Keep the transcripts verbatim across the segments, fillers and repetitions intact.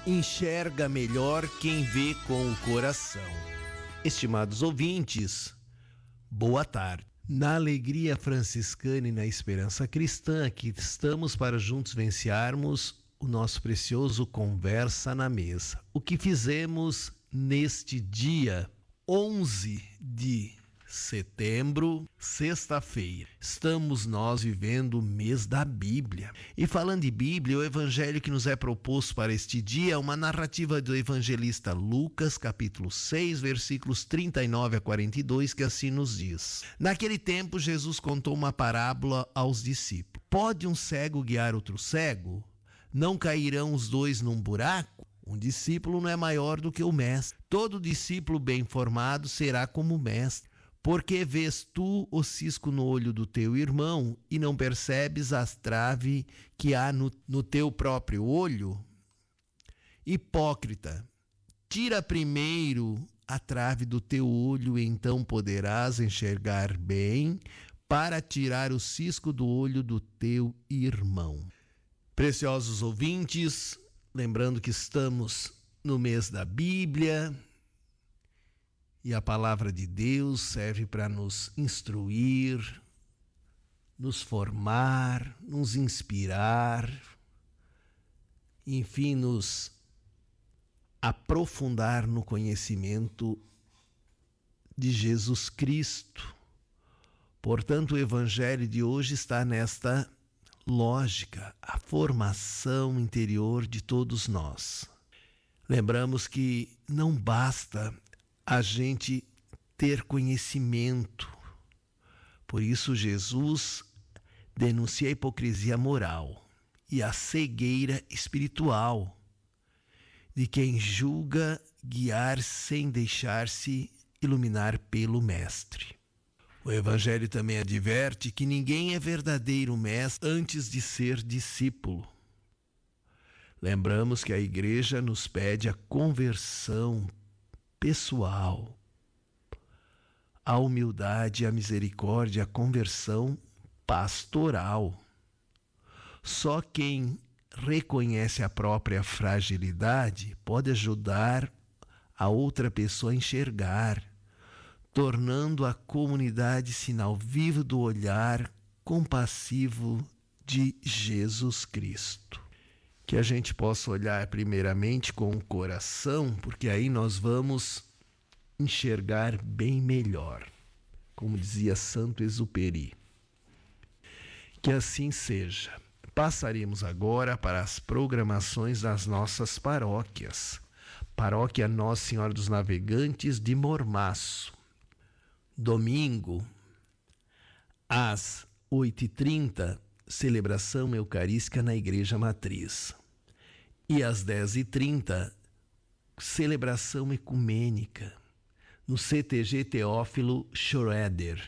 enxerga melhor quem vê com o coração. Estimados ouvintes, boa tarde. Na alegria franciscana e na esperança cristã, aqui estamos para juntos vencermos o nosso precioso Conversa na Mesa. O que fizemos neste dia onze de setembro, sexta-feira. Estamos nós vivendo o mês da Bíblia. E falando de Bíblia, o evangelho que nos é proposto para este dia é uma narrativa do evangelista Lucas, capítulo seis, versículos trinta e nove a quarenta e dois, que assim nos diz: Naquele tempo, Jesus contou uma parábola aos discípulos. Pode um cego guiar outro cego? Não cairão os dois num buraco? Um discípulo não é maior do que o mestre. Todo discípulo bem formado será como o mestre. Porque vês tu o cisco no olho do teu irmão e não percebes a trave que há no, no teu próprio olho? Hipócrita, tira primeiro a trave do teu olho, e então poderás enxergar bem para tirar o cisco do olho do teu irmão. Preciosos ouvintes, lembrando que estamos no mês da Bíblia, e a palavra de Deus serve para nos instruir, nos formar, nos inspirar, enfim, nos aprofundar no conhecimento de Jesus Cristo. Portanto, o evangelho de hoje está nesta lógica, a formação interior de todos nós. Lembramos que não basta a gente ter conhecimento. Por isso Jesus denuncia a hipocrisia moral e a cegueira espiritual de quem julga guiar sem deixar-se iluminar pelo mestre. O evangelho também adverte que ninguém é verdadeiro mestre antes de ser discípulo. Lembramos que a igreja nos pede a conversão pessoal, a humildade, a misericórdia, a conversão pastoral. Só quem reconhece a própria fragilidade pode ajudar a outra pessoa a enxergar, tornando a comunidade sinal vivo do olhar compassivo de Jesus Cristo. Que a gente possa olhar primeiramente com o coração, porque aí nós vamos enxergar bem melhor, como dizia Santo Exupéry. Que assim seja. Passaremos agora para as programações das nossas paróquias. Paróquia Nossa Senhora dos Navegantes de Mormaço. Domingo, às oito e trinta, celebração eucarística na Igreja Matriz. E às dez e trinta, celebração ecumênica no C T G Teófilo Schroeder.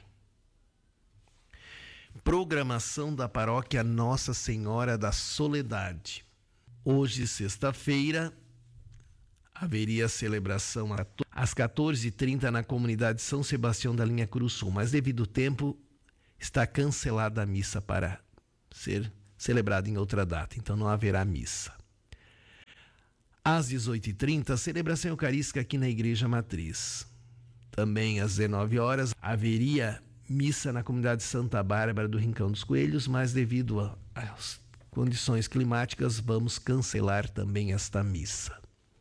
Programação da Paróquia Nossa Senhora da Soledade. Hoje, sexta-feira, haveria celebração às quatorze e trinta na comunidade São Sebastião da Linha Cruz Sul, mas devido ao tempo está cancelada a missa para ser celebrada em outra data, então não haverá missa. Às dezoito e trinta, celebração eucarística aqui na Igreja Matriz. Também às dezenove horas haveria missa na comunidade Santa Bárbara do Rincão dos Coelhos, mas devido às condições climáticas vamos cancelar também esta missa.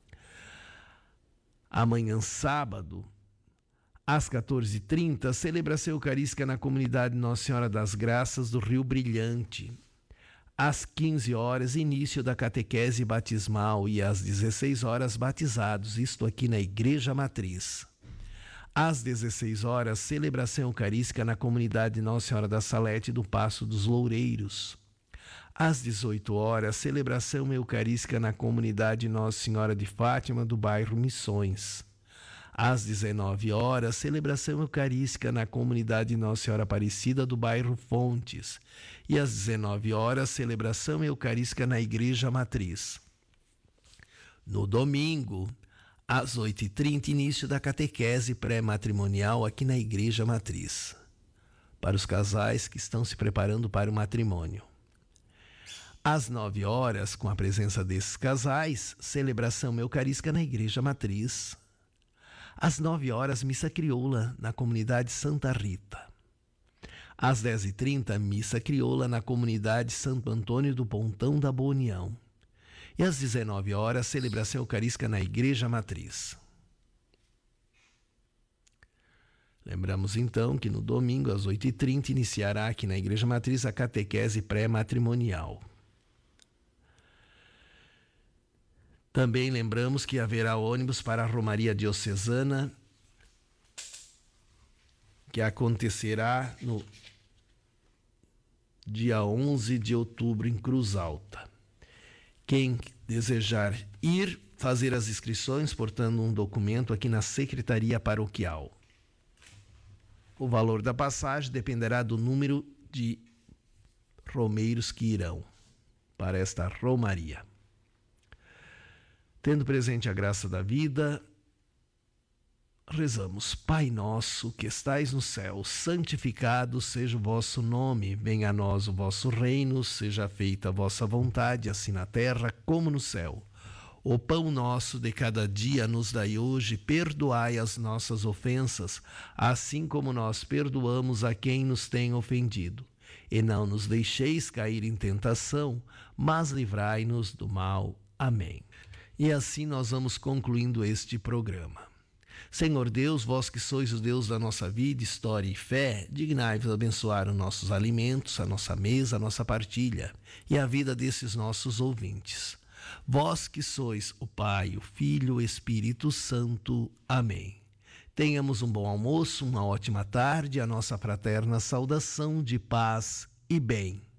Amanhã, sábado, às quatorze e trinta, celebração eucarística na comunidade Nossa Senhora das Graças do Rio Brilhante. Às quinze horas, início da catequese batismal, e às dezesseis horas, batizados, isto aqui na Igreja Matriz. Às dezesseis horas, celebração eucarística na comunidade Nossa Senhora da Salete do Passo dos Loureiros. Às dezoito horas, celebração eucarística na comunidade Nossa Senhora de Fátima do bairro Missões. Às dezenove horas, celebração eucarística na comunidade Nossa Senhora Aparecida do bairro Fontes. E às dezenove horas, celebração eucarística na Igreja Matriz. No domingo, às oito e trinta, início da catequese pré-matrimonial aqui na Igreja Matriz, para os casais que estão se preparando para o matrimônio. Às nove horas, com a presença desses casais, celebração eucarística na Igreja Matriz. Às nove horas, missa crioula na comunidade Santa Rita. Às dez e trinta, missa crioula na comunidade Santo Antônio do Pontão da Boa União. E às dezenove horas, celebração eucarística na Igreja Matriz. Lembramos então que no domingo, às oito e trinta, iniciará aqui na Igreja Matriz a catequese pré-matrimonial. Também lembramos que haverá ônibus para a Romaria Diocesana, que acontecerá no dia onze de outubro em Cruz Alta. Quem desejar ir, fazer as inscrições, portando um documento aqui na Secretaria Paroquial. O valor da passagem dependerá do número de romeiros que irão para esta romaria. Tendo presente a graça da vida, rezamos: Pai nosso que estais no céu, santificado seja o vosso nome, venha a nós o vosso reino, seja feita a vossa vontade, assim na terra como no céu. O pão nosso de cada dia nos dai hoje, perdoai as nossas ofensas, assim como nós perdoamos a quem nos tem ofendido. E não nos deixeis cair em tentação, mas livrai-nos do mal. Amém. E assim nós vamos concluindo este programa. Senhor Deus, vós que sois o Deus da nossa vida, história e fé, dignai-vos abençoar os nossos alimentos, a nossa mesa, a nossa partilha e a vida desses nossos ouvintes. Vós que sois o Pai, o Filho, o Espírito Santo. Amém. Tenhamos um bom almoço, uma ótima tarde, a nossa fraterna saudação de paz e bem.